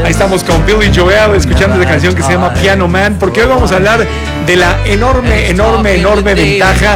Ahí estamos con Billy Joel escuchando esta canción que se llama Piano Man, porque hoy vamos a hablar de la enorme ventaja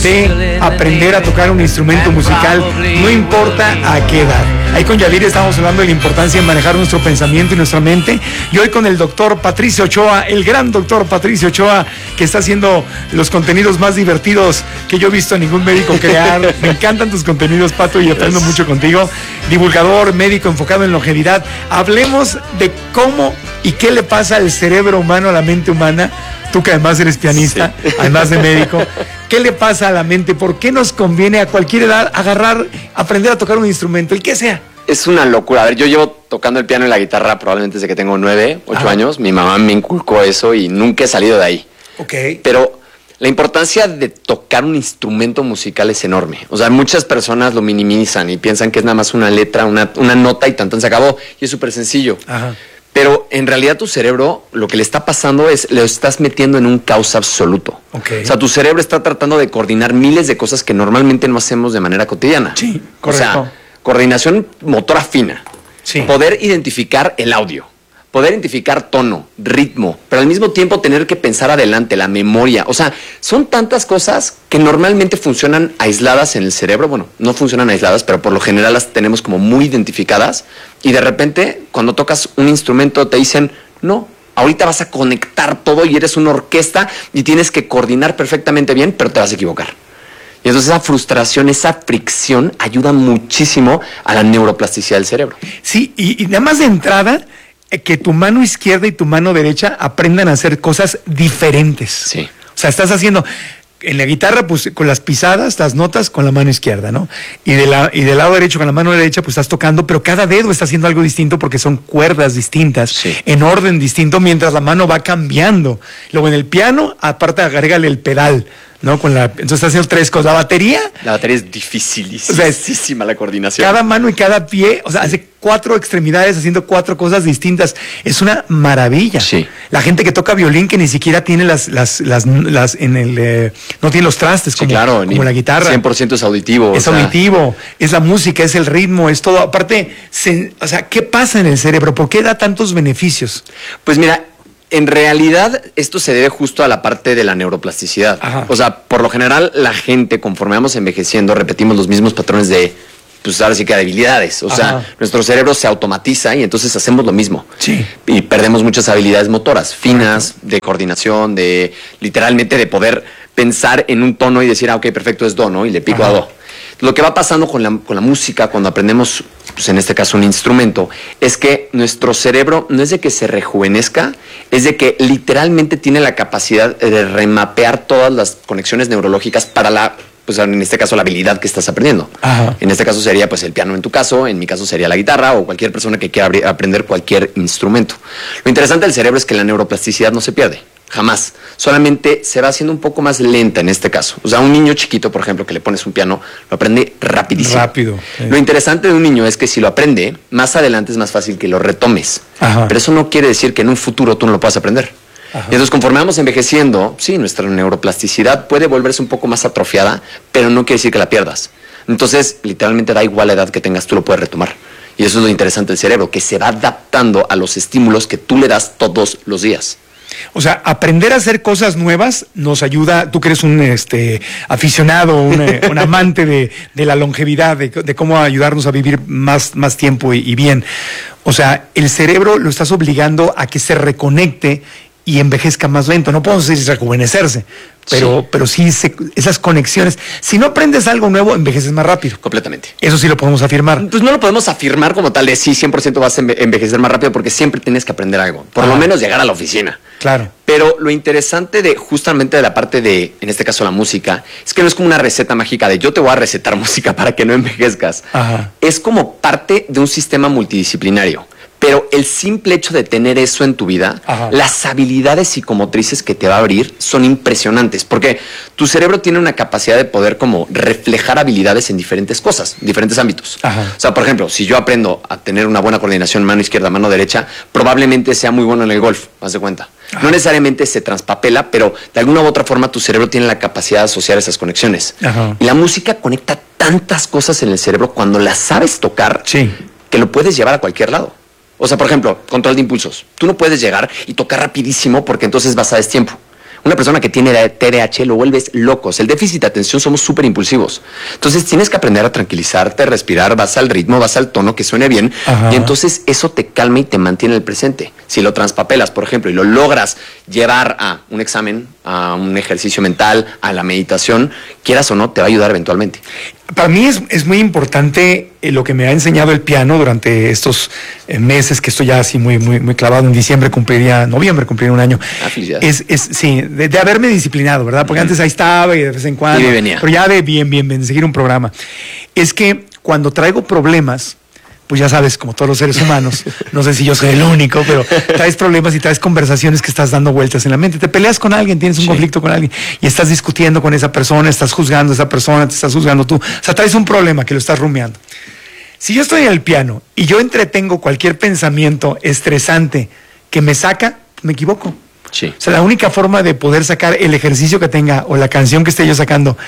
de aprender a tocar un instrumento musical, no importa a qué edad. Ahí con Yadir estamos hablando de la importancia de manejar nuestro pensamiento y nuestra mente, y hoy con el doctor Patricio Ochoa, el gran doctor Patricio Ochoa, que está haciendo los contenidos más divertidos que yo he visto a ningún médico crear. Me encantan tus contenidos, Pato, y aprendo mucho contigo. Divulgador, médico enfocado en longevidad. Hablemos de cómo y qué le pasa al cerebro humano, a la mente humana. Tú que además eres pianista, sí, además de médico, ¿qué le pasa a la mente? ¿Por qué nos conviene a cualquier edad aprender a tocar un instrumento, el que sea? Es una locura. A ver, yo llevo tocando el piano y la guitarra probablemente desde que tengo 9, 8 años. Mi mamá me inculcó eso y nunca he salido de ahí. Ok. Pero la importancia de tocar un instrumento musical es enorme. O sea, muchas personas lo minimizan y piensan que es nada más una letra, una nota y tanto se acabó. Y es súper sencillo. Ajá. Pero en realidad tu cerebro, lo que le está pasando es, lo estás metiendo en un caos absoluto. Okay. O sea, tu cerebro está tratando de coordinar miles de cosas que normalmente no hacemos de manera cotidiana. Sí, correcto. O sea, coordinación motora fina. Sí. Poder identificar el audio. Poder identificar tono, ritmo, pero al mismo tiempo tener que pensar adelante, la memoria. O sea, son tantas cosas que normalmente funcionan aisladas en el cerebro. Bueno, no funcionan aisladas, pero por lo general las tenemos como muy identificadas. Y de repente, cuando tocas un instrumento, te dicen, no, ahorita vas a conectar todo y eres una orquesta y tienes que coordinar perfectamente bien, pero te vas a equivocar. Y entonces esa frustración, esa fricción ayuda muchísimo a la neuroplasticidad del cerebro. Sí, y nada más de entrada, que tu mano izquierda y tu mano derecha aprendan a hacer cosas diferentes. Sí. O sea, estás haciendo en la guitarra, pues con las pisadas, las notas con la mano izquierda, ¿no? Y del lado derecho con la mano derecha, pues estás tocando, pero cada dedo está haciendo algo distinto porque son cuerdas distintas, sí, en orden distinto, mientras la mano va cambiando. Luego en el piano, aparte agrégale el pedal, ¿no? Entonces estás haciendo 3 cosas. La batería es dificilísima, la coordinación. Cada mano y cada pie, o sea, hace 4 extremidades haciendo 4 cosas distintas. Es una maravilla. Sí. La gente que toca violín que ni siquiera tiene no tiene los trastes como, claro, como la guitarra. 100% es auditivo. Es auditivo, es la música, es el ritmo, es todo. Aparte, o sea, ¿qué pasa en el cerebro? ¿Por qué da tantos beneficios? Pues mira, en realidad esto se debe justo a la parte de la neuroplasticidad. Ajá. O sea, por lo general la gente, conforme vamos envejeciendo, repetimos los mismos patrones de, pues ahora sí que habilidades. O sea, nuestro cerebro se automatiza y entonces hacemos lo mismo. Sí. Y perdemos muchas habilidades motoras, finas, de coordinación, de literalmente de poder pensar en un tono y decir, ok, perfecto, es do, ¿no? Y le pico a do. Lo que va pasando con la música cuando aprendemos, pues en este caso un instrumento, es que nuestro cerebro no es de que se rejuvenezca, es de que literalmente tiene la capacidad de remapear todas las conexiones neurológicas para pues en este caso la habilidad que estás aprendiendo. Ajá. En este caso sería pues el piano en tu caso, en mi caso sería la guitarra o cualquier persona que quiera aprender cualquier instrumento. Lo interesante del cerebro es que la neuroplasticidad no se pierde. Jamás. Solamente se va haciendo un poco más lenta en este caso. O sea, un niño chiquito, por ejemplo, que le pones un piano, lo aprende rapidísimo. Rápido. Sí. Lo interesante de un niño es que si lo aprende, más adelante es más fácil que lo retomes. Ajá. Pero eso no quiere decir que en un futuro tú no lo puedas aprender. Ajá. Y entonces, conforme vamos envejeciendo, sí, nuestra neuroplasticidad puede volverse un poco más atrofiada, pero no quiere decir que la pierdas. Entonces, literalmente da igual la edad que tengas, tú lo puedes retomar. Y eso es lo interesante del cerebro, que se va adaptando a los estímulos que tú le das todos los días. O sea, aprender a hacer cosas nuevas nos ayuda. Tú que eres un aficionado, un amante de la longevidad, de cómo ayudarnos a vivir más tiempo y bien. O sea, el cerebro lo estás obligando a que se reconecte y envejezca más lento. No podemos decir rejuvenecerse, pero sí esas conexiones. Si no aprendes algo nuevo, envejeces más rápido. Completamente. Eso sí lo podemos afirmar. Pues no lo podemos afirmar como tal de sí, 100% vas a envejecer más rápido porque siempre tienes que aprender algo. Por lo menos llegar a la oficina. Claro. Pero lo interesante justamente de la parte de, en este caso la música, es que no es como una receta mágica de yo te voy a recetar música para que no envejezcas. Ajá. Es como parte de un sistema multidisciplinario. Pero el simple hecho de tener eso en tu vida, Ajá, las habilidades psicomotrices que te va a abrir son impresionantes, porque tu cerebro tiene una capacidad de poder como reflejar habilidades en diferentes cosas, diferentes ámbitos. Ajá. O sea, por ejemplo, si yo aprendo a tener una buena coordinación mano izquierda, mano derecha, probablemente sea muy bueno en el golf, haz de cuenta. Ajá. No necesariamente se transpapela, pero de alguna u otra forma tu cerebro tiene la capacidad de asociar esas conexiones. Ajá. Y la música conecta tantas cosas en el cerebro cuando las sabes tocar, sí, que lo puedes llevar a cualquier lado. O sea, por ejemplo, control de impulsos. Tú no puedes llegar y tocar rapidísimo porque entonces vas a destiempo. Una persona que tiene TDAH lo vuelves locos. El déficit de atención somos súper impulsivos. Entonces tienes que aprender a tranquilizarte, respirar, vas al ritmo, vas al tono que suene bien. Ajá. Y entonces eso te calma y te mantiene en el presente. Si lo transpapelas, por ejemplo, y lo logras llevar a un examen, a un ejercicio mental, a la meditación, quieras o no, te va a ayudar eventualmente. Para mí es muy importante lo que me ha enseñado el piano durante estos meses, que estoy ya así muy clavado. En noviembre cumpliría un año. Sí, de haberme disciplinado, ¿verdad? Porque antes ahí estaba y de vez en cuando. Y venía. Pero ya de bien, seguir un programa. Es que cuando traigo problemas, pues ya sabes, como todos los seres humanos, no sé si yo soy el único, pero traes problemas y traes conversaciones que estás dando vueltas en la mente. Te peleas con alguien, tienes un conflicto con alguien y estás discutiendo con esa persona, estás juzgando a esa persona, te estás juzgando tú. O sea, traes un problema que lo estás rumiando. Si yo estoy en el piano y yo entretengo cualquier pensamiento estresante que me saca, me equivoco. Sí. O sea, la única forma de poder sacar el ejercicio que tenga o la canción que esté yo sacando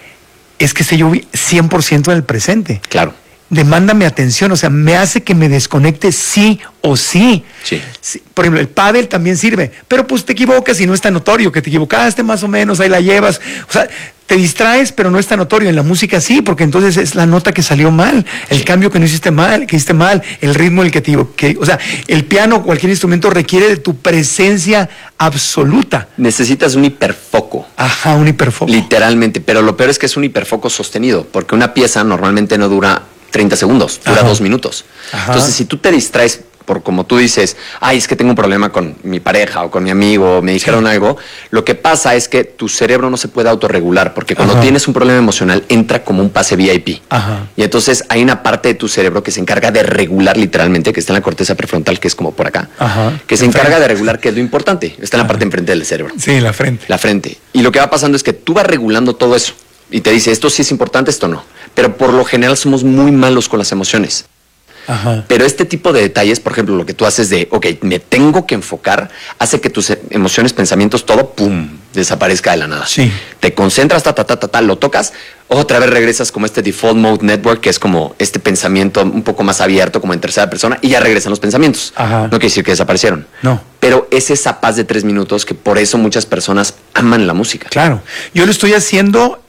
es que esté yo 100% en el presente. Claro. Demanda mi atención, o sea, me hace que me desconecte sí o sí. Sí. Por ejemplo, el pádel también sirve, pero pues te equivocas y no es tan notorio, que te equivocaste más o menos, ahí la llevas. O sea, te distraes, pero no es tan notorio. En la música sí, porque entonces es la nota que salió mal, el cambio que no hiciste mal, el ritmo el que te equivoqué. O sea, el piano, cualquier instrumento requiere de tu presencia absoluta. Necesitas un hiperfoco. Ajá, un hiperfoco. Literalmente, pero lo peor es que es un hiperfoco sostenido, porque una pieza normalmente no dura 30 segundos, dura 2 minutos. Ajá. Entonces, si tú te distraes por como tú dices, es que tengo un problema con mi pareja o con mi amigo, me dijeron algo, lo que pasa es que tu cerebro no se puede autorregular, porque cuando tienes un problema emocional entra como un pase VIP. Y entonces hay una parte de tu cerebro que se encarga de regular literalmente, que está en la corteza prefrontal, que es como por acá, que se encarga de regular, que es lo importante, está en la parte enfrente del cerebro. Sí, en la frente. La frente. Y lo que va pasando es que tú vas regulando todo eso y te dice, esto sí es importante, esto no. Pero por lo general somos muy malos con las emociones. Pero este tipo de detalles, por ejemplo, lo que tú haces de, me tengo que enfocar, hace que tus emociones, pensamientos, todo, ¡pum!, desaparezca de la nada. Sí. Te concentras, lo tocas, otra vez regresas como este default mode network, que es como este pensamiento un poco más abierto, como en tercera persona, y ya regresan los pensamientos. No quiere decir que desaparecieron. No. Pero es esa paz de 3 minutos que por eso muchas personas aman la música. Claro. Yo lo estoy haciendo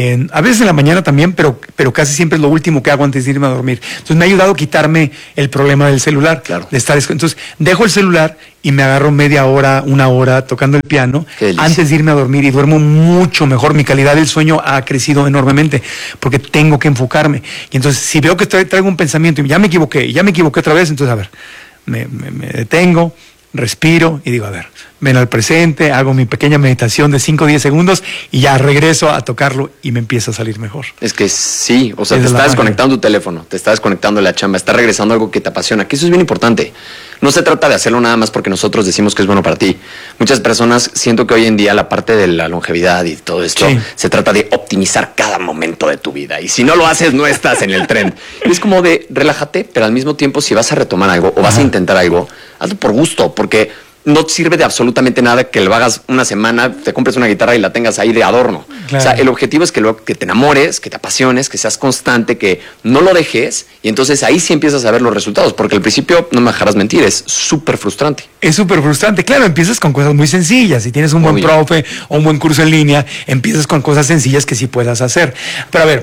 a veces en la mañana también, pero casi siempre es lo último que hago antes de irme a dormir. Entonces me ha ayudado a quitarme el problema del celular. Claro. Entonces dejo el celular y me agarro media hora, 1 hora tocando el piano antes de irme a dormir y duermo mucho mejor. Mi calidad del sueño ha crecido enormemente porque tengo que enfocarme. Y entonces si veo que traigo un pensamiento y ya me equivoqué otra vez, entonces a ver, me detengo, respiro y digo, a ver, ven al presente, hago mi pequeña meditación de 5 o 10 segundos y ya regreso a tocarlo y me empieza a salir mejor. Es que sí, o sea, te está desconectando tu teléfono, te está desconectando la chamba, está regresando algo que te apasiona, que eso es bien importante. No se trata de hacerlo nada más porque nosotros decimos que es bueno para ti. Muchas personas, siento que hoy en día la parte de la longevidad y todo esto, se trata de optimizar cada momento de tu vida. Y si no lo haces, no estás en el tren. Y es como de relájate, pero al mismo tiempo, si vas a retomar algo o vas a intentar algo, hazlo por gusto, porque no sirve de absolutamente nada que lo hagas una semana, te compres una guitarra y la tengas ahí de adorno. Claro. O sea, el objetivo es que te enamores, que te apasiones, que seas constante, que no lo dejes, y entonces ahí sí empiezas a ver los resultados, porque al principio, no me dejarás mentir, es súper frustrante. Es súper frustrante, claro, empiezas con cosas muy sencillas, si tienes un buen profe o un buen curso en línea, empiezas con cosas sencillas que sí puedas hacer. Pero a ver,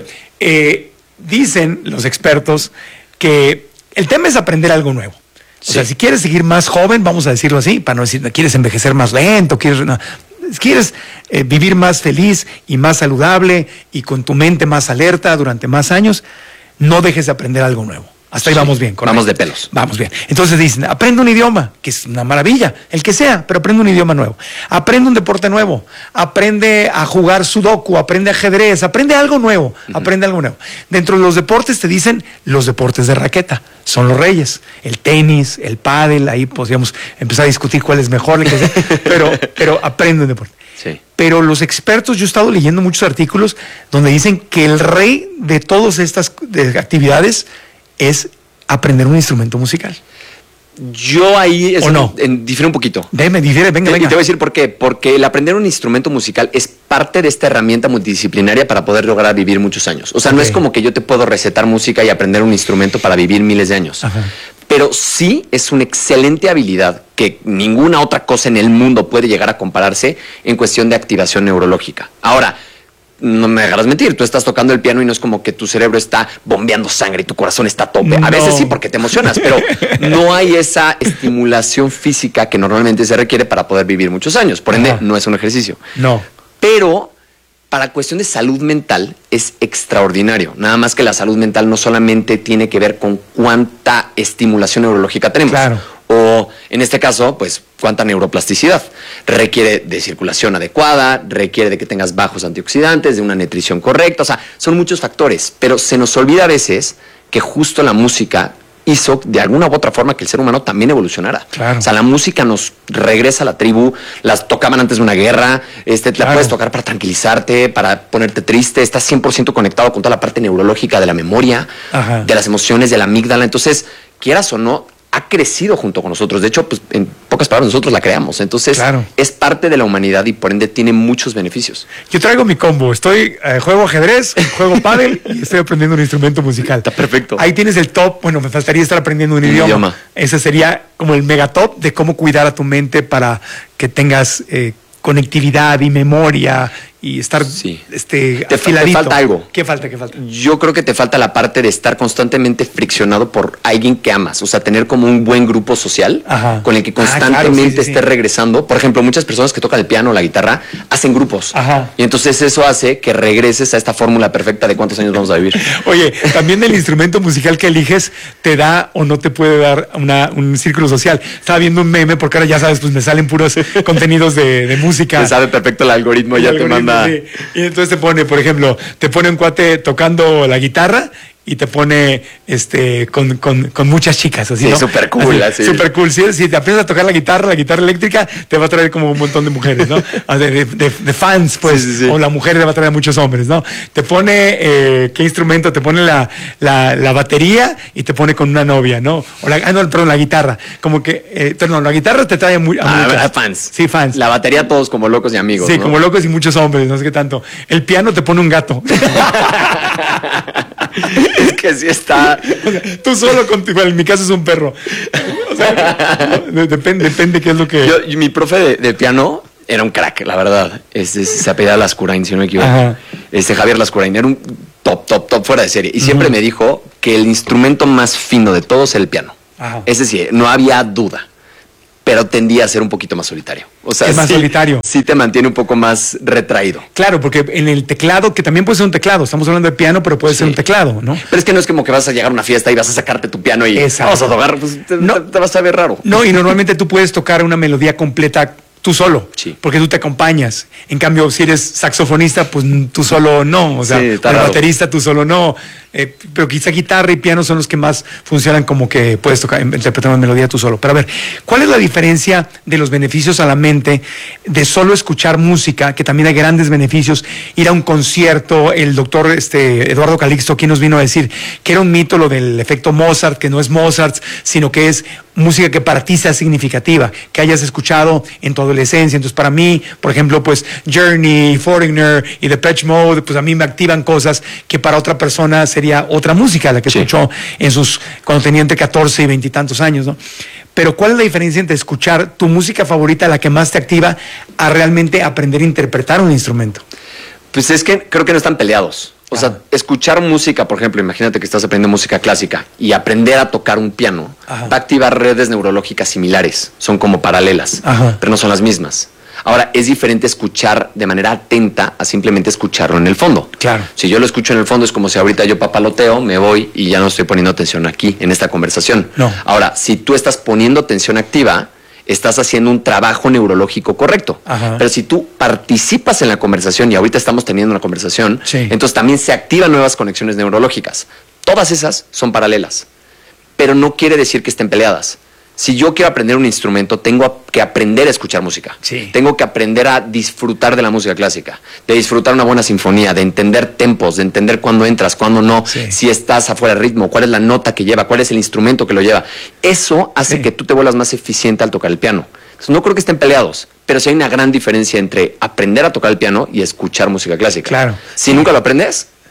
dicen los expertos que el tema es aprender algo nuevo. O sea, si quieres seguir más joven, vamos a decirlo así, para no decir, quieres envejecer más lento, quieres vivir más feliz y más saludable y con tu mente más alerta durante más años, no dejes de aprender algo nuevo. Hasta ahí vamos bien. Vamos de pelos. Vamos bien. Entonces dicen, aprende un idioma, que es una maravilla, el que sea, pero aprende un idioma nuevo. Aprende un deporte nuevo. Aprende a jugar sudoku, aprende ajedrez, aprende algo nuevo, aprende algo nuevo. Dentro de los deportes te dicen los deportes de raqueta, son los reyes. El tenis, el pádel, ahí podríamos empezar a discutir cuál es mejor, pero aprende un deporte. Sí. Pero los expertos, yo he estado leyendo muchos artículos donde dicen que el rey de todas estas actividades es aprender un instrumento musical. Yo ahí no? difiere un poquito. Venga. Y te voy a decir por qué. Porque el aprender un instrumento musical es parte de esta herramienta multidisciplinaria para poder lograr vivir muchos años. O sea, no es como que yo te puedo recetar música y aprender un instrumento para vivir miles de años. pero sí es una excelente habilidad que ninguna otra cosa en el mundo puede llegar a compararse en cuestión de activación neurológica. Ahora, no me dejarás mentir, tú estás tocando el piano y no es como que tu cerebro está bombeando sangre y tu corazón está a tope. A veces sí, porque te emocionas, pero no hay esa estimulación física que normalmente se requiere para poder vivir muchos años. Por ende, no es un ejercicio. No. Pero para cuestión de salud mental es extraordinario. Nada más que la salud mental no solamente tiene que ver con cuánta estimulación neurológica tenemos. Claro. O en este caso, pues, cuánta neuroplasticidad. Requiere de circulación adecuada, requiere de que tengas bajos antioxidantes, de una nutrición correcta. O sea, son muchos factores, pero se nos olvida a veces que justo la música hizo de alguna u otra forma que el ser humano también evolucionara. Claro. O sea, la música nos regresa a la tribu, las tocaban antes de una guerra, la puedes tocar para tranquilizarte, para ponerte triste, estás 100% conectado con toda la parte neurológica de la memoria, de las emociones, de la amígdala. Entonces, quieras o no, ha crecido junto con nosotros. De hecho, pues, en pocas palabras, nosotros la creamos. Entonces, es parte de la humanidad y por ende tiene muchos beneficios. Yo traigo mi combo. Juego ajedrez, juego pádel y estoy aprendiendo un instrumento musical. Está perfecto. Ahí tienes el top. Bueno, me faltaría estar aprendiendo un idioma. Ese sería como el megatop de cómo cuidar a tu mente para que tengas conectividad y memoria y estar afiladito. Te falta algo. ¿Qué falta? Yo creo que te falta la parte de estar constantemente friccionado por alguien que amas. O sea, tener como un buen grupo social con el que constantemente estés regresando. Por ejemplo, muchas personas que tocan el piano o la guitarra hacen grupos. Y entonces eso hace que regreses a esta fórmula perfecta de cuántos años vamos a vivir. Oye, también el instrumento musical que eliges te da o no te puede dar un círculo social. Estaba viendo un meme porque ahora ya sabes, pues me salen puros contenidos de música. Te sabe perfecto el algoritmo, ya te manda. Sí. Y entonces te pone, por ejemplo, un cuate tocando la guitarra y te pone con muchas chicas, así, sí, ¿no? súper cool, así. Súper cool. Si te aprendes a tocar la guitarra eléctrica, te va a traer como un montón de mujeres, ¿no? de fans, pues. Sí. O la mujer te va a traer a muchos hombres, ¿no? Te pone, ¿qué instrumento? Te pone la batería y te pone con una novia, ¿no? Perdón, la guitarra. Como que, la guitarra te trae a muchos fans. Sí, fans. La batería todos como locos y amigos, sí, ¿no? como locos y muchos hombres, no sé qué tanto. El piano te pone un gato. Es que sí está. O sea, tú solo contigo, en mi caso es un perro. O sea, depende qué es lo que. Mi profe de piano era un crack, la verdad. Se apellidaba Lascurain, si no me equivoco. Javier Lascurain era un top fuera de serie. Y siempre me dijo que el instrumento más fino de todos era el piano. Es decir, no había duda. Pero tendía a ser un poquito más solitario. O sea, es más solitario. Sí te mantiene un poco más retraído. Claro, porque en el teclado, que también puede ser un teclado, estamos hablando de piano, pero puede ser un teclado, ¿no? Pero es que no es como que vas a llegar a una fiesta y vas a sacarte tu piano y vamos a tocar, pues te vas a ver raro. No, y normalmente tú puedes tocar una melodía completa tú solo, porque tú te acompañas. En cambio, si eres saxofonista, pues tú solo no, o sea, el baterista tú solo no. Pero quizá guitarra y piano son los que más funcionan como que puedes tocar, interpretar una melodía tú solo. Pero a ver, ¿cuál es la diferencia de los beneficios a la mente de solo escuchar música, que también hay grandes beneficios, ir a un concierto? El doctor Eduardo Calixto aquí nos vino a decir que era un mito lo del efecto Mozart, que no es Mozart, sino que es música que para ti sea significativa, que hayas escuchado en tu adolescencia. Entonces, para mí, por ejemplo, pues Journey, Foreigner y Depeche Mode, pues a mí me activan cosas que para otra persona sería otra música, la que escuchó cuando tenía entre 14 y 20 y tantos años, ¿no? Pero ¿cuál es la diferencia entre escuchar tu música favorita, la que más te activa, a realmente aprender a interpretar un instrumento? Pues es que creo que no están peleados. O sea, escuchar música, por ejemplo, imagínate que estás aprendiendo música clásica y aprender a tocar un piano va a activar redes neurológicas similares, son como paralelas, pero no son las mismas. Ahora, es diferente escuchar de manera atenta a simplemente escucharlo en el fondo. Claro. Si yo lo escucho en el fondo es como si ahorita yo papaloteo, me voy y ya no estoy poniendo atención aquí, en esta conversación. No. Ahora, si tú estás poniendo atención activa, estás haciendo un trabajo neurológico correcto. Pero si tú participas en la conversación, y ahorita estamos teniendo una conversación, entonces también se activan nuevas conexiones neurológicas. Todas esas son paralelas, pero no quiere decir que estén peleadas. Si yo quiero aprender un instrumento, tengo que aprender a escuchar música. Tengo que aprender a disfrutar de la música clásica, de disfrutar una buena sinfonía, de entender tempos, de entender cuándo entras, cuándo no, si estás afuera de ritmo, cuál es la nota que lleva, cuál es el instrumento que lo lleva. Eso hace que tú te vuelvas más eficiente al tocar el piano. Entonces, no creo que estén peleados, pero sí hay una gran diferencia entre aprender a tocar el piano y escuchar música clásica. Claro. Si nunca lo aprendes,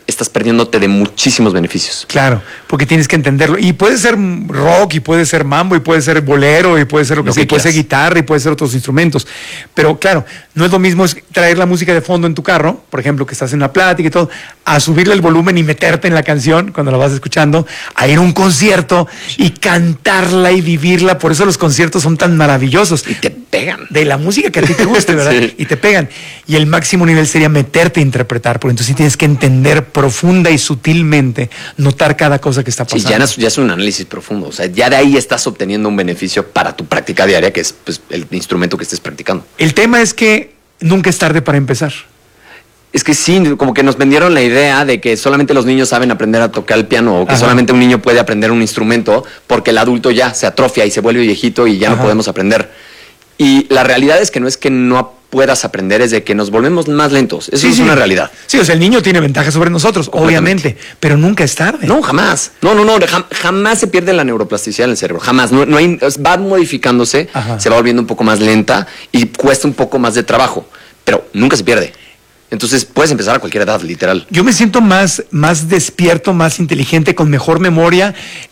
estás perdiéndote de muchísimos beneficios. Claro, porque tienes que entenderlo. Y puede ser rock, y puede ser mambo, y puede ser bolero, y puede ser lo que sea, y puede ser guitarra, y puede ser otros instrumentos. Pero claro, no es lo mismo traer la música de fondo en tu carro, por ejemplo, que estás en una plática y todo, a subirle el volumen y meterte en la canción cuando la vas escuchando, a ir a un concierto y cantarla y vivirla. Por eso los conciertos son tan maravillosos. Y te pegan. De la música que a ti te guste, ¿verdad? Sí. Y te pegan. Y el máximo nivel sería meterte a interpretar, porque entonces sí tienes que entender profunda y sutilmente, notar cada cosa que está pasando. Sí, ya es un análisis profundo. O sea, ya de ahí estás obteniendo un beneficio para tu práctica diaria, que es pues, el instrumento que estés practicando. El tema es que nunca es tarde para empezar. Es que sí, como que nos vendieron la idea de que solamente los niños saben aprender a tocar el piano, o que solamente un niño puede aprender un instrumento, porque el adulto ya se atrofia y se vuelve viejito y ya no podemos aprender. Y la realidad es que no puedas aprender, es de que nos volvemos más lentos. Eso es una realidad. Sí, o sea, el niño tiene ventaja sobre nosotros, obviamente, pero nunca es tarde. No, jamás. No, jamás se pierde la neuroplasticidad en el cerebro, jamás. No hay, va modificándose, se va volviendo un poco más lenta y cuesta un poco más de trabajo, pero nunca se pierde. Entonces puedes empezar a cualquier edad, literal. Yo me siento más despierto, más inteligente, con mejor memoria.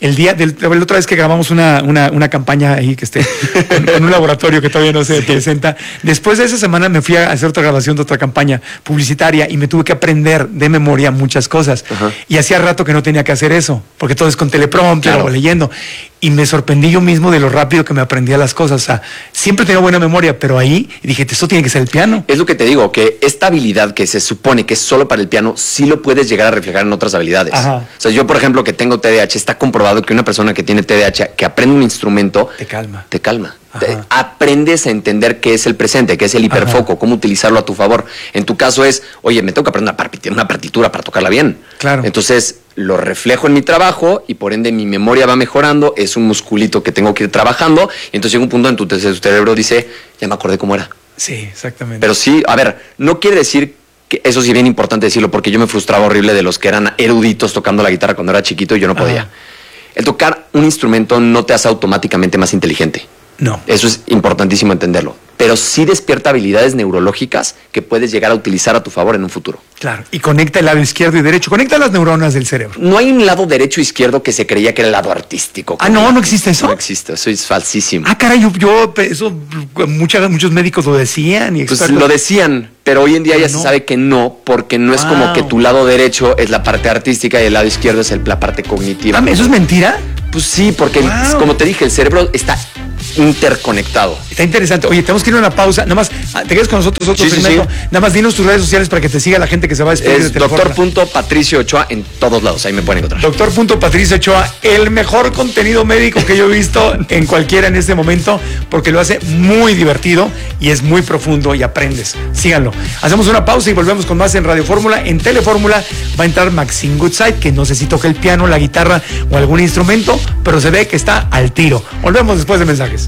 La otra vez que grabamos una campaña ahí que con un laboratorio que todavía no se presenta. Después de esa semana me fui a hacer otra grabación de otra campaña publicitaria y me tuve que aprender de memoria muchas cosas. Y hacía rato que no tenía que hacer eso, porque todo es con teleprompter o leyendo. Y me sorprendí yo mismo de lo rápido que me aprendía las cosas. O sea, siempre tenía buena memoria, pero ahí dije, esto tiene que ser el piano. Es lo que te digo, que esta habilidad que se supone que es solo para el piano, sí lo puedes llegar a reflejar en otras habilidades. O sea, yo, por ejemplo, que tengo TDAH, está comprobado que una persona que tiene TDAH, que aprende un instrumento, te calma. Aprendes a entender qué es el presente, qué es el hiperfoco, cómo utilizarlo a tu favor. En tu caso es, oye, me tengo que aprender una partitura para tocarla bien. Claro. Entonces, lo reflejo en mi trabajo y por ende mi memoria va mejorando, es un musculito que tengo que ir trabajando y entonces llega un punto en tu cerebro dice, ya me acordé cómo era. Sí, exactamente. Pero sí, a ver, no quiere decir que eso sí es bien importante decirlo, porque yo me frustraba horrible de los que eran eruditos tocando la guitarra cuando era chiquito y yo no podía. El tocar un instrumento no te hace automáticamente más inteligente. No. Eso es importantísimo entenderlo. Pero sí despierta habilidades neurológicas que puedes llegar a utilizar a tu favor en un futuro. Claro, y conecta el lado izquierdo y derecho, conecta las neuronas del cerebro. No hay un lado derecho o izquierdo que se creía que era el lado artístico. ¿No existe eso? No existe, eso es falsísimo. Caray, eso muchos médicos lo decían y expertos. Pues lo decían, pero hoy en día ya se sabe que no, porque no es como que tu lado derecho es la parte artística y el lado izquierdo es la parte cognitiva. ¿Eso es mentira? Pues sí, porque como te dije, el cerebro está interconectado. Está interesante. Oye, tenemos que ir a una pausa. Nada más, te quedas con nosotros otro segmento. Sí. Nada más dinos tus redes sociales para que te siga la gente que se va a despedir de Telefórmula. Dr. Ochoa en todos lados. Ahí me pueden encontrar. Dr. Patricio Ochoa, el mejor contenido médico que yo he visto en cualquiera en este momento, porque lo hace muy divertido y es muy profundo y aprendes. Síganlo. Hacemos una pausa y volvemos con más en Radio Fórmula. En Telefórmula va a entrar Maxine Goodside, que no sé si toca el piano, la guitarra o algún instrumento, pero se ve que está al tiro. Volvemos después de mensajes.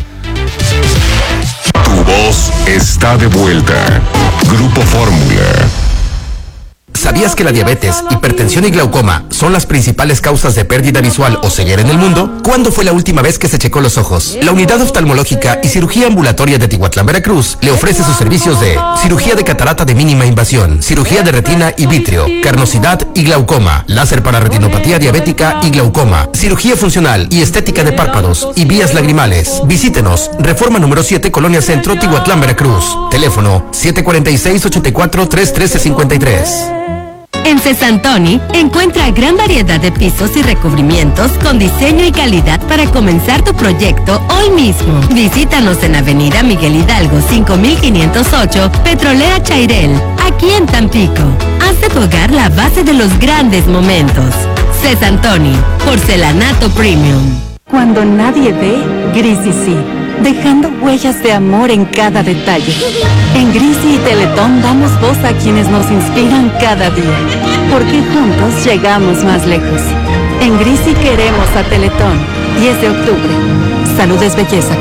Tu voz está de vuelta. Grupo Fórmula. ¿Sabías que la diabetes, hipertensión y glaucoma son las principales causas de pérdida visual o ceguera en el mundo? ¿Cuándo fue la última vez que se checó los ojos? La Unidad Oftalmológica y Cirugía Ambulatoria de Tihuatlán, Veracruz, le ofrece sus servicios de cirugía de catarata de mínima invasión, cirugía de retina y vitrio, carnosidad y glaucoma, láser para retinopatía diabética y glaucoma, cirugía funcional y estética de párpados y vías lagrimales. Visítenos, Reforma número 7, Colonia Centro, Tihuatlán, Veracruz. Teléfono 746-84-313-53. En Cesantoni encuentra gran variedad de pisos y recubrimientos con diseño y calidad para comenzar tu proyecto hoy mismo. Visítanos en Avenida Miguel Hidalgo 5508, Petrolera Chairel, aquí en Tampico. Haz de tu hogar la base de los grandes momentos. Cesantoni, porcelanato premium. Cuando nadie ve, Grisi sí, dejando huellas de amor en cada detalle. En Grisi y Teletón damos voz a quienes nos inspiran cada día, porque juntos llegamos más lejos. En Grisi queremos a Teletón, 10 de octubre. Salud es belleza,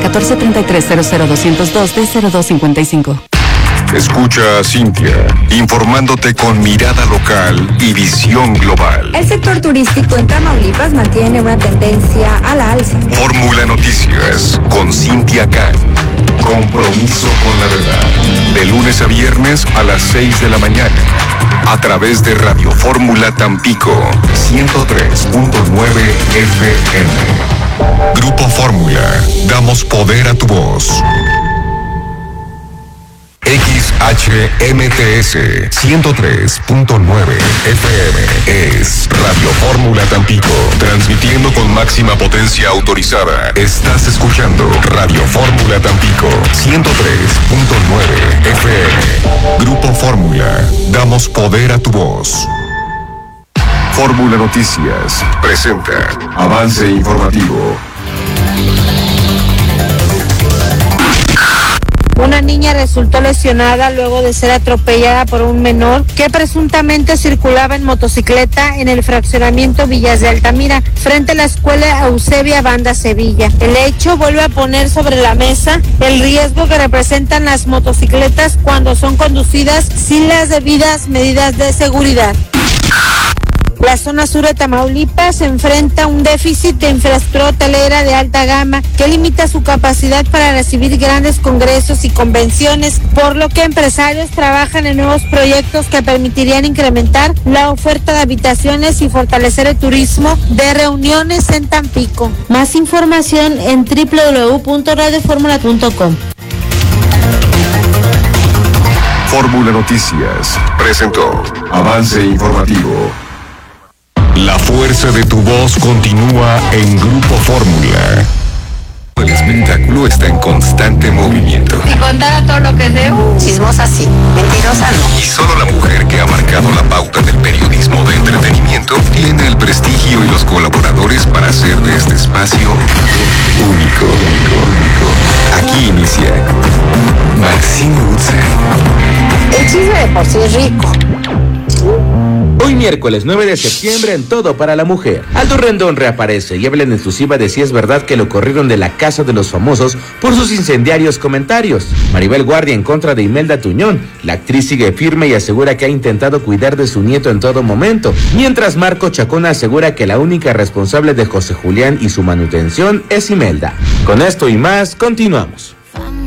1433-00202-0255. Escucha a Cintia, informándote con mirada local y visión global. El sector turístico en Tamaulipas mantiene una tendencia a la alza. Fórmula Noticias con Cintia Can. Compromiso con la verdad. De lunes a viernes a las 6 de la mañana. A través de Radio Fórmula Tampico 103.9 FM. Grupo Fórmula. Damos poder a tu voz. XHMTS 103.9 FM es Radio Fórmula Tampico, transmitiendo con máxima potencia autorizada. Estás escuchando Radio Fórmula Tampico 103.9 FM. Grupo Fórmula, damos poder a tu voz. Fórmula Noticias presenta Avance Informativo. Una niña resultó lesionada luego de ser atropellada por un menor que presuntamente circulaba en motocicleta en el fraccionamiento Villas de Altamira, frente a la escuela Eusebia Banda Sevilla. El hecho vuelve a poner sobre la mesa el riesgo que representan las motocicletas cuando son conducidas sin las debidas medidas de seguridad. La zona sur de Tamaulipas enfrenta a un déficit de infraestructura hotelera de alta gama que limita su capacidad para recibir grandes congresos y convenciones, por lo que empresarios trabajan en nuevos proyectos que permitirían incrementar la oferta de habitaciones y fortalecer el turismo de reuniones en Tampico. Más información en www.radioformula.com. Fórmula Noticias presentó Avance Informativo. La fuerza de tu voz continúa en Grupo Fórmula. El espectáculo está en constante movimiento. Si contara todo lo que sé, chismosa sí, mentirosa no. Y solo la mujer que ha marcado la pauta del periodismo de entretenimiento tiene el prestigio y los colaboradores para hacer de este espacio único. Aquí inicia Maxine Utsen. El chisme de por sí es rico. Hoy miércoles 9 de septiembre en Todo para la Mujer. Aldo Rendón reaparece y habla en exclusiva de si es verdad que lo corrieron de la casa de los famosos por sus incendiarios comentarios. Maribel Guardia en contra de Imelda Tuñón. La actriz sigue firme y asegura que ha intentado cuidar de su nieto en todo momento. Mientras Marco Chacón asegura que la única responsable de José Julián y su manutención es Imelda. Con esto y más, continuamos.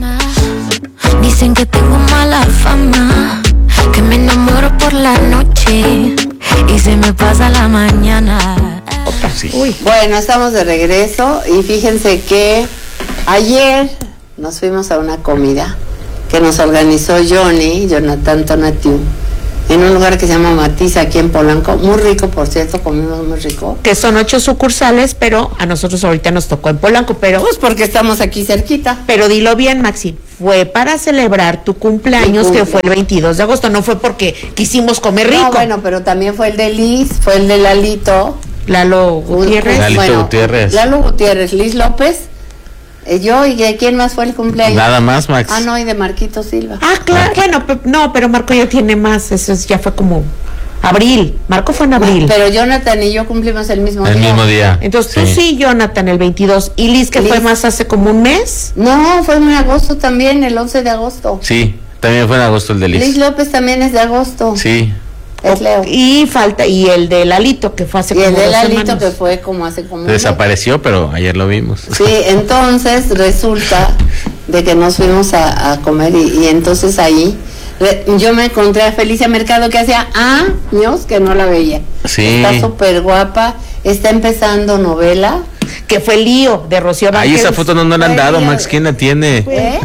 Dicen que tengo mala fama, que me enamoro por la noche y se me pasa la mañana. Sí. Uy. Bueno, estamos de regreso y fíjense que ayer nos fuimos a una comida que nos organizó Jonathan Tonatiu, en un lugar que se llama Matiz, aquí en Polanco. Muy rico, por cierto, comimos muy rico. Que son 8 sucursales, pero a nosotros ahorita nos tocó en Polanco, pero... Pues porque estamos aquí cerquita. Pero dilo bien, Maxi, fue para celebrar tu cumpleaños, que fue el 22 de agosto, no fue porque quisimos comer rico. No, bueno, pero también fue el de Liz, fue el de Lalito. Lalo Gutiérrez. Lalo Gutiérrez, Liz López. Yo, ¿y de quién más fue el cumpleaños? Nada más, Max. Ah, no, y de Marquito Silva. Ah, claro, bueno, no, pero Marco ya tiene más, eso ya fue como abril, Marco fue en abril. Pero Jonathan y yo cumplimos el mismo día. Entonces tú sí, Jonathan, el 22, y Liz, que fue más hace como un mes. No, fue en agosto también, el 11 de agosto. Sí, también fue en agosto el de Liz. Liz López también es de agosto. Sí. Es Leo. Y el de Lalito, que fue hace como 2 semanas. Y el de Lalito, que fue como hace como... Desapareció, pero ayer lo vimos. Sí, entonces resulta de que nos fuimos a comer y entonces ahí yo me encontré a Felicia Mercado, que hacía años que no la veía. Sí. Está súper guapa, está empezando novela. Que fue el lío de Rocío Banquels. Ahí esa foto no la han dado, Max, ¿quién la tiene?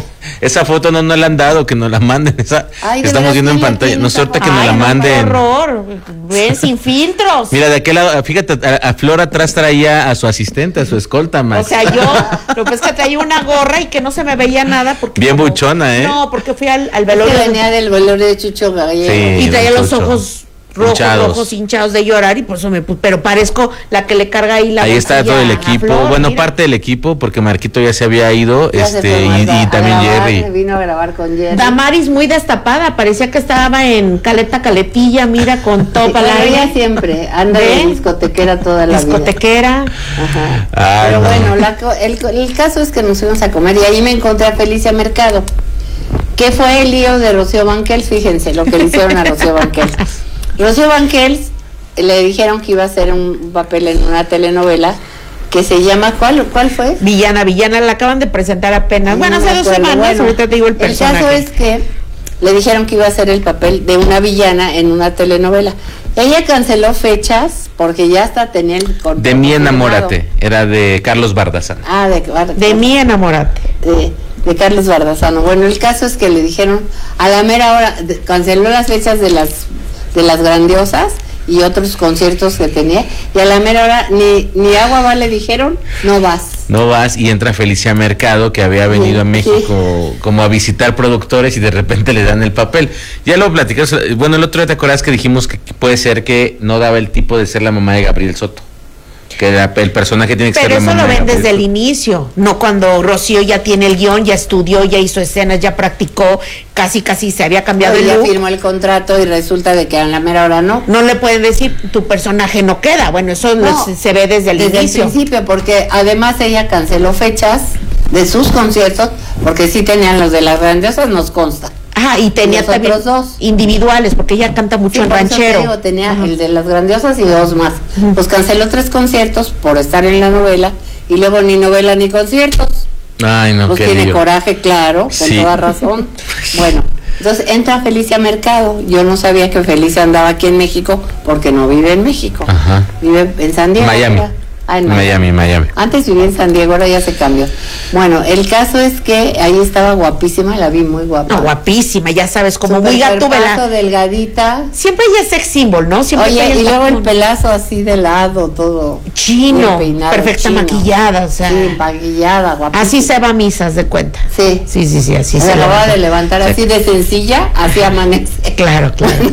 Esa foto no la han dado, que nos la manden, esa que estamos viendo en pantalla. No suerte que nos la manden. ¡Qué horror! Ven sin filtros. Mira, de aquel lado, fíjate, a Flor atrás traía a su asistente, a su escolta, Max. O sea, lo que es que traía una gorra y que no se me veía nada. Porque bien buchona, ¿eh? No, porque fui al velorio. Que venía del velorio de Chucho Gallego. Sí, y traía los ojos rojos hinchados de llorar, y por eso pero parezco la que le carga ahí la ahí está todo el equipo, Flor, bueno, mira. Parte del equipo, porque Marquito ya se había ido, y también Jerry vino a grabar con Jerry. Damaris muy destapada, parecía que estaba en Caletilla, mira, con todo para la ella siempre anda de discotequera toda la vida. Ajá. Pero bueno, el caso es que nos fuimos a comer y ahí me encontré a Felicia Mercado, que fue el lío de Rocío Banquels. Fíjense lo que le hicieron a Rocío Banquels. Rocío Banquels le dijeron que iba a hacer un papel en una telenovela que se llama, ¿cuál fue? Villana, la acaban de presentar apenas. Bueno, hace 2 semanas, ahorita te digo el personaje. El caso es que le dijeron que iba a hacer el papel de una villana en una telenovela. Ella canceló fechas porque ya hasta tenía el contrato. De mí firmado. enamórate, era de Carlos Bardazán. Ah, de mí enamórate. De Carlos Bardazano. Bueno, el caso es que le dijeron, a la mera hora, canceló las fechas de las grandiosas y otros conciertos que tenía, y a la mera hora ni agua va, le dijeron, no vas. No vas, y entra Felicia Mercado, que había venido a México como a visitar productores, y de repente le dan el papel. Ya lo platicamos, bueno, el otro día te acuerdas que dijimos que puede ser que no daba el tipo de ser la mamá de Gabriel Soto, que el personaje tiene que ser la mamá. Pero eso lo ven de desde el inicio, no cuando Rocío ya tiene el guión, ya estudió, ya hizo escenas, ya practicó, casi se había cambiado el ya look. firmó el contrato y resulta de que a la mera hora no. No le pueden decir, tu personaje no queda. Bueno, eso se ve desde el inicio. Desde el principio, porque además ella canceló fechas de sus conciertos, porque sí tenían los de las grandiosas, nos consta. Ajá, y tenía los también otros dos individuales, porque ella canta mucho en por eso ranchero. te digo, tenía el de las grandiosas y dos más. Pues canceló 3 conciertos por estar en la novela, y luego ni novela ni conciertos. Ay, no, Pues qué tiene lío. coraje, claro, con Sí. toda razón. Bueno, entonces entra Felicia Mercado. Yo no sabía que Felicia andaba aquí en México, porque no vive en México. Ajá. Vive en San Diego. Miami. ahora. Ah, en Miami. Antes vivía en San Diego, ahora ya se cambió. Bueno, el caso es que ahí estaba guapísima, la vi muy guapa. No, guapísima, ya sabes, como Super muy gatúbela. cuerpazo, delgadita. Siempre ella es sex symbol, ¿no? Siempre Oye, trae y luego el tacón. pelazo así de lado, todo Chino, bien peinado, perfecta chino. maquillada, o sea. Sí, maquillada, guapísima. Así se va a misas de cuenta. Sí. Sí, así Se se acaba levanta. de levantar así de sencilla, así amanece. Claro.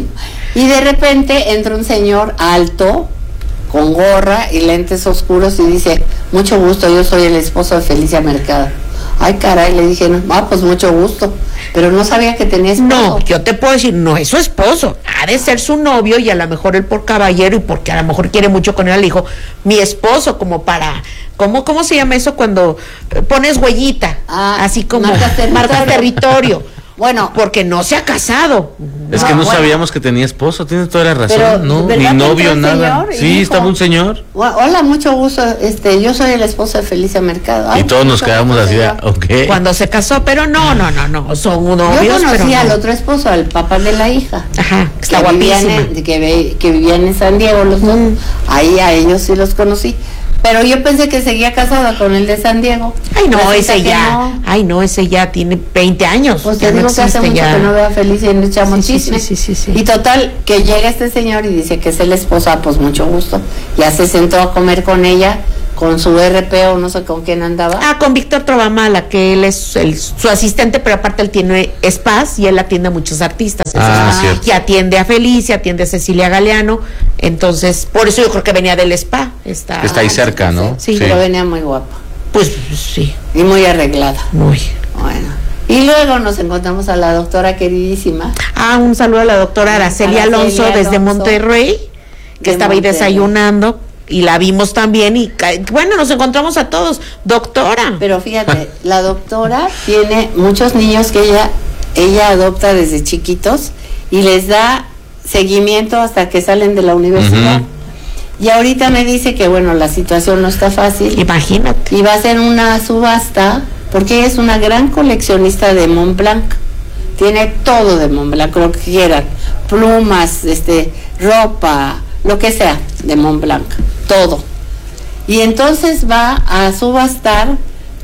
Y de repente entra un señor alto, con gorra y lentes oscuros, y dice, mucho gusto, yo soy el esposo de Felicia Mercado. Ay, caray, le dije, pues mucho gusto, pero no sabía que tenía esposo. No, yo te puedo decir, no es su esposo, ha de ser su novio, y a lo mejor él por caballero y porque a lo mejor quiere mucho con él, le dijo, mi esposo, como para, ¿cómo se llama eso cuando pones huellita? Así como marca territorio. Bueno, porque no se ha casado. Es que no sabíamos que tenía esposo, tienes toda la razón, Pero, no, ¿verdad ni que novio, entró el nada. señor y Sí, dijo, estaba un señor. Hola, mucho gusto, yo soy el esposo de Felicia Mercado. Ay, Y todos nos mucho quedamos gusto, así, señor. ok. Cuando se casó, pero no, son novios. Yo conocí pero al no. otro esposo, al papá de la hija. Ajá, está que vivían guapísima. que vivían en San Diego los dos. Ahí a ellos sí los conocí. Pero yo pensé que seguía casada con el de San Diego. Ay, no, Resulta ese que ya. no. Ay, no, ese ya tiene 20 años. Pues ya te digo no que hace existe mucho ya. que no veo a Felicia y no echamos Sí, chisme. sí. Y total, que llega este señor y dice que es el esposo, pues mucho gusto. Ya se sentó a comer con ella, con su RP o no sé con quién andaba. Ah, con Víctor Trovamala, que él es su asistente, pero aparte él tiene spas y él atiende a muchos artistas. Cierto. Y atiende a Felicia, atiende a Cecilia Galeano. Entonces, por eso yo creo que venía del spa. Está ahí cerca, ¿no? Sí. Pero venía muy guapa. Pues sí. Y muy arreglada. Muy. Bueno. Y luego nos encontramos a la doctora queridísima. Ah, un saludo a la doctora Araceli Alonso desde Monterrey, que estaba ahí desayunando. Y la vimos también y bueno, nos encontramos a todos. Doctora. Pero fíjate, la doctora tiene muchos niños que ella adopta desde chiquitos y les da seguimiento hasta que salen de la universidad. Y ahorita me dice que bueno, la situación no está fácil. Imagínate. Y va a hacer una subasta porque ella es una gran coleccionista de Montblanc. Tiene todo de Montblanc, lo que quieran. Plumas, ropa, lo que sea de Montblanc, todo. Y entonces va a subastar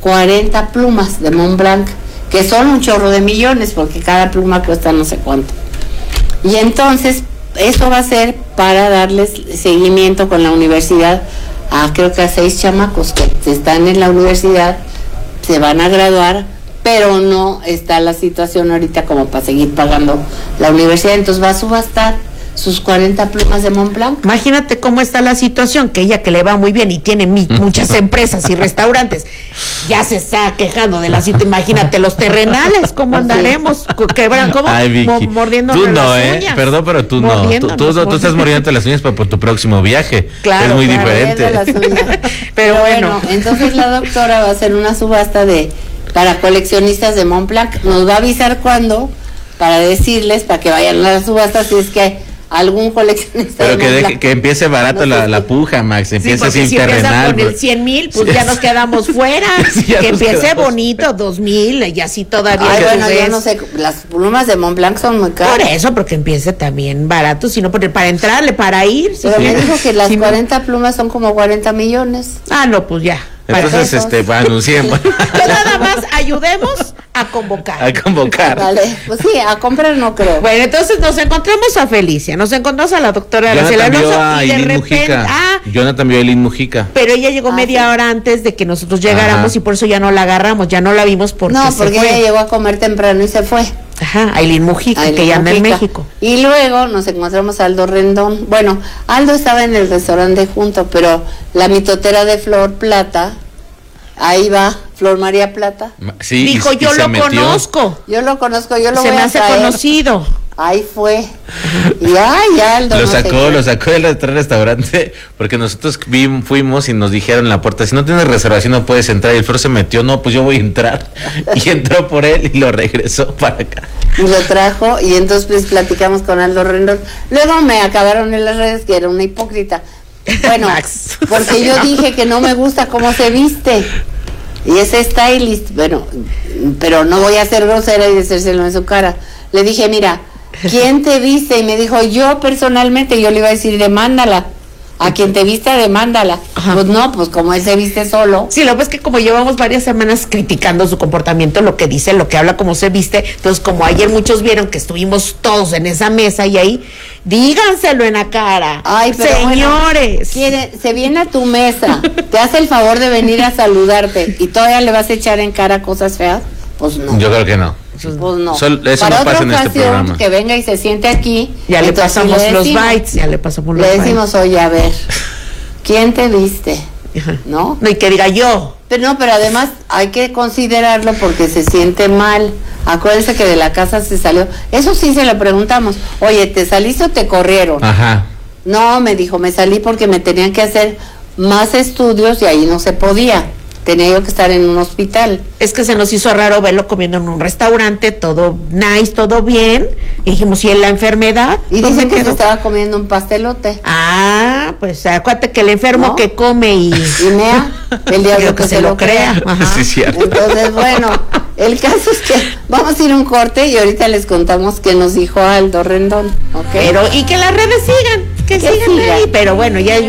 40 plumas de Montblanc, que son un chorro de millones, porque cada pluma cuesta no sé cuánto. Y entonces, eso va a ser para darles seguimiento con la universidad creo que a 6 chamacos que están en la universidad, se van a graduar, pero no está la situación ahorita como para seguir pagando la universidad, entonces va a subastar sus 40 plumas de Montblanc. Imagínate cómo está la situación, que ella que le va muy bien y tiene muchas empresas y restaurantes, ya se está quejando de la situación. Imagínate los terrenales, ¿cómo andaremos? Quebran, ¿cómo? Ay, Vicky. Mordiéndonos Tú no, las uñas. Perdón, pero tú no. Tú estás mordiéndote las uñas por tu próximo viaje. Claro, es muy claro, diferente. Las uñas. Pero bueno, entonces la doctora va a hacer una subasta para coleccionistas de Montblanc. Nos va a avisar cuándo, para decirles, para que vayan a la subasta, si es que algún coleccionista. Pero de que, Montblanc. que empiece barato No sé la si- puja, Max. Empiece porque sin si empieza terrenal. con el 100,000, pues ya nos quedamos fuera. Sí, ya que nos empiece quedamos. bonito, 2,000, y así todavía. Ay, tú bueno, yo ves. no sé, las plumas de Montblanc son muy caras. Por eso, porque empiece también barato, sino para entrarle, para ir. Pero sí. me dijo que las Sí, no. 40 plumas son como 40 millones. Ah, no, pues ya. Entonces, pesos. anunciemos. Que nada más ayudemos a convocar. A convocar. Vale, pues sí, a comprar no creo. Bueno, entonces nos encontramos a Felicia, nos encontramos a la doctora Araceli Jonathan vio Alonso a y de Eileen repente, Mujica. Jonathan vio a Eileen Mujica. pero ella llegó media hora antes de que nosotros llegáramos Ajá. y por eso ya no la agarramos, ya no la vimos porque No, se porque fue. ella llegó a comer temprano y se fue. Ajá, Eileen Mujica, Aileen que ya anda en Mujica. México. Y luego nos encontramos a Aldo Rendón. Bueno, Aldo estaba en el restaurante junto, pero la mitotera de Flor Plata, ahí va, Flor María Plata. Sí, Dijo, yo se lo metió. conozco. Yo lo conozco, yo lo Se voy me a hace traer. conocido. Ahí fue. Y ay, Aldo. Lo no sé sacó, qué. lo sacó del otro restaurante porque nosotros fuimos y nos dijeron en la puerta, si no tienes reservación no puedes entrar. Y el Flor se metió, no, pues yo voy a entrar. Y entró por él y lo regresó para acá. Y lo trajo y entonces pues platicamos con Aldo Rendón. Luego me acabaron en las redes que era una hipócrita. Bueno, Max. porque yo dije que no me gusta cómo se viste. Y es stylist, bueno, pero no voy a ser grosera y decírselo en su cara. Le dije, mira, ¿quién te viste? Y me dijo, yo personalmente. Yo le iba a decir, demándala. A quien te viste, demándala. Ajá. Pues no, pues como él se viste solo. Sí, lo que es que como llevamos varias semanas criticando su comportamiento, lo que dice, lo que habla, cómo se viste, entonces como ayer muchos vieron que estuvimos todos en esa mesa y ahí, díganselo en la cara. Ay, pero señores. bueno, se viene a tu mesa, te hace el favor de venir a saludarte y todavía le vas a echar en cara cosas feas. Pues no. Yo creo que no. Pues no. Eso Para no pasa otra en este ocasión, programa. que venga y se siente aquí. Ya le entonces pasamos los decimos- bytes, ya le pasamos los Le bytes. decimos, oye, a ver, ¿quién te viste? Ajá. ¿No? No, y que diga yo. Pero no, pero además hay que considerarlo porque se siente mal. Acuérdense que de la casa se salió. Eso sí se lo preguntamos. Oye, ¿te saliste o te corrieron? Ajá. No, me dijo, me salí porque me tenían que hacer más estudios y ahí no se podía. Tenía yo que estar en un hospital. Es que se nos hizo raro verlo comiendo en un restaurante, todo nice, todo bien. Y dijimos, ¿y en la enfermedad? Y ¿Dónde dicen que se quedó? estaba comiendo un pastelote. Ah, pues acuérdate que el enfermo ¿No? que come y Y mea, el diablo Creo que se lo crea. Ajá. Sí, cierto. Entonces, bueno, el caso es que vamos a ir a un corte y ahorita les contamos qué nos dijo Aldo Rendón, ¿ok? Pero, y que las redes sigan, que sigan sigan. ahí. Pero bueno, ya